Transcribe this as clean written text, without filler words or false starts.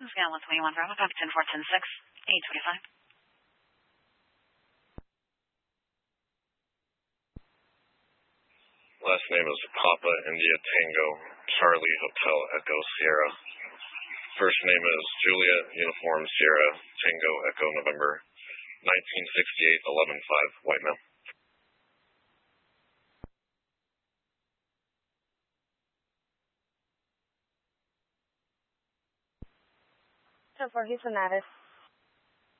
Scale 121 Bravo, copy 10-4, 10-6, 825. Last name is Papa India Tango Charlie Hotel Echo Sierra. First name is Julia Uniform Sierra Tango Echo November 1968 11-5, white male. 10-4 Houston Navis.